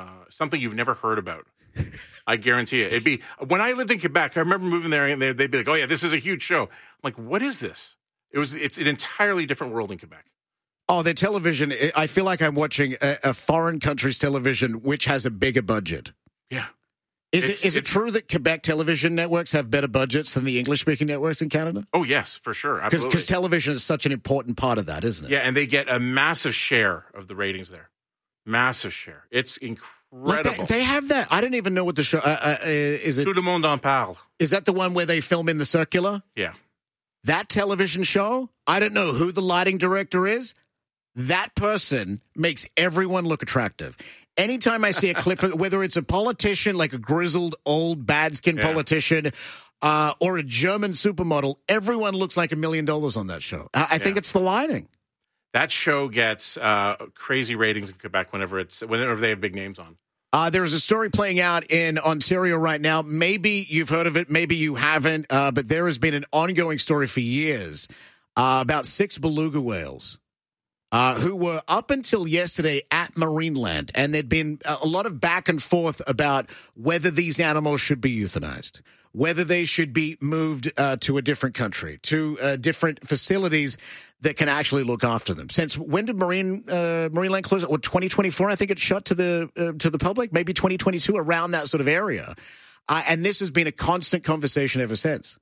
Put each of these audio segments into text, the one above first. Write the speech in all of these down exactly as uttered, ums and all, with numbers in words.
uh, something you've never heard about. I guarantee you. It'd be when I lived in Quebec. I remember moving there, and they'd be like, "Oh yeah, this is a huge show." I'm like, what is this? It was. It's an entirely different world in Quebec. Oh, their television. I feel like I'm watching a, a foreign country's television, which has a bigger budget. Yeah. Is it's, it is it true that Quebec television networks have better budgets than the English-speaking networks in Canada? Oh, yes, for sure. Absolutely. Because television is such an important part of that, isn't it? Yeah, and they get a massive share of the ratings there. Massive share. It's incredible. Like they, they have that. I didn't even know what the show uh, uh, is. It Tout le monde en parle. Is that the one where they film in the circular? Yeah. That television show, I don't know who the lighting director is. That person makes everyone look attractive. Anytime I see a clip, whether it's a politician, like a grizzled, old, bad-skinned yeah. politician, uh, or a German supermodel, everyone looks like a million dollars on that show. I, I yeah. think it's the lighting. That show gets uh, crazy ratings in Quebec whenever it's whenever they have big names on. Uh, there's a story playing out in Ontario right now. Maybe you've heard of it, maybe you haven't, uh, but there has been an ongoing story for years uh, about six beluga whales. Uh, who were up until yesterday at Marineland, and there'd been a lot of back and forth about whether these animals should be euthanized, whether they should be moved uh, to a different country, to uh, different facilities that can actually look after them. Since when did Marine uh, Marineland close? Well, twenty twenty-four, I think it shut to the uh, to the public. Maybe twenty twenty-two, around that sort of area. Uh, and this has been a constant conversation ever since.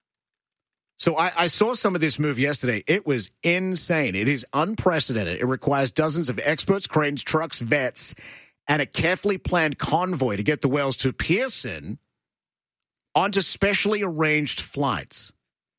So I, I saw some of this move yesterday. It was insane. It is unprecedented. It requires dozens of experts, cranes, trucks, vets, and a carefully planned convoy to get the whales to Pearson onto specially arranged flights.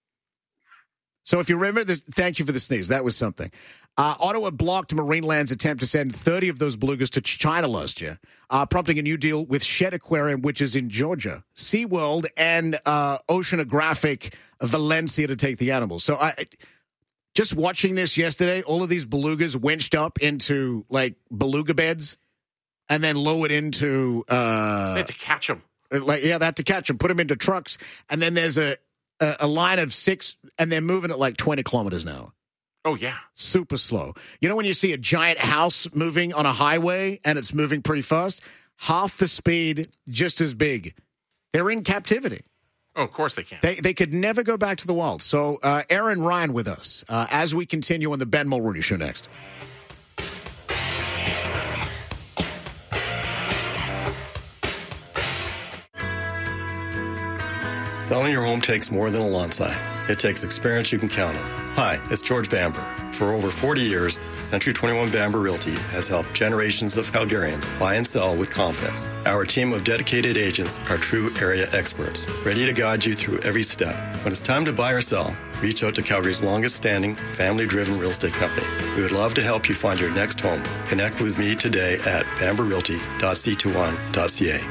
So if you remember this, thank you for the sneeze. That was something. Uh, Ottawa blocked Marineland's attempt to send thirty of those belugas to China last year, uh, prompting a new deal with Shed Aquarium, which is in Georgia, SeaWorld, and uh, Oceanographic Valencia to take the animals. So I just watching this yesterday, all of these belugas winched up into, like, beluga beds and then lowered into... Uh, they had to catch them. Like, yeah, they had to catch them, put them into trucks, and then there's a, a, a line of six, and they're moving at like twenty kilometers an hour. Oh, yeah. Super slow. You know when you see a giant house moving on a highway and it's moving pretty fast? Half the speed, just as big. They're in captivity. Oh, of course they can. They they could never go back to the wild. So uh, Aaron Ryan with us uh, as we continue on the Ben Mulrooney Show next. Selling your home takes more than a lawn sign. It takes experience you can count on. Hi, it's George Bamber. For over forty years, Century twenty-one Bamber Realty has helped generations of Calgarians buy and sell with confidence. Our team of dedicated agents are true area experts, ready to guide you through every step. When it's time to buy or sell, reach out to Calgary's longest-standing, family-driven real estate company. We would love to help you find your next home. Connect with me today at bamber realty dot c two one dot c a.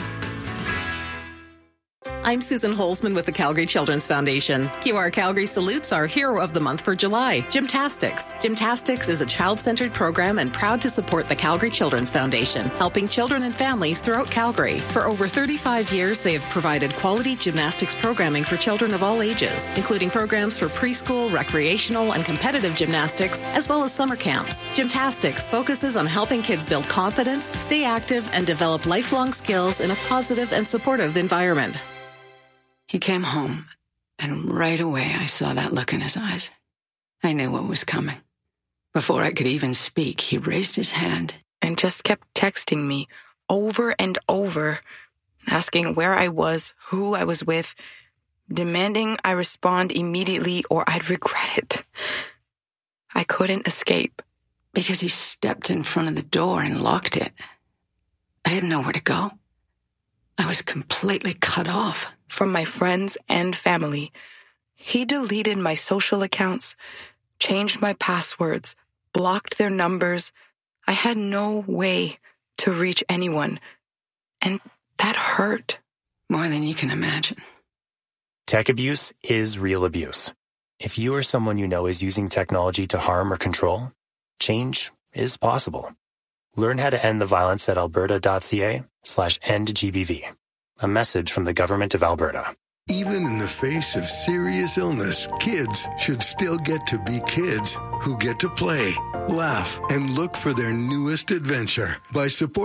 I'm Susan Holzman with the Calgary Children's Foundation. Q R Calgary salutes our hero of the month for July, Gymtastics. Gymtastics is a child-centered program and proud to support the Calgary Children's Foundation, helping children and families throughout Calgary. For over thirty-five years, they have provided quality gymnastics programming for children of all ages, including programs for preschool, recreational, and competitive gymnastics, as well as summer camps. Gymtastics focuses on helping kids build confidence, stay active, and develop lifelong skills in a positive and supportive environment. He came home, and right away I saw that look in his eyes. I knew what was coming. Before I could even speak, he raised his hand and just kept texting me over and over, asking where I was, who I was with, demanding I respond immediately or I'd regret it. I couldn't escape. Because he stepped in front of the door and locked it. I had nowhere to go. I was completely cut off. From my friends and family. He deleted my social accounts, changed my passwords, blocked their numbers. I had no way to reach anyone. And that hurt. More than you can imagine. Tech abuse is real abuse. If you or someone you know is using technology to harm or control, change is possible. Learn how to end the violence at alberta.ca slash end GBV. A message from the Government of Alberta. Even in the face of serious illness, kids should still get to be kids who get to play, laugh, and look for their newest adventure. By supporting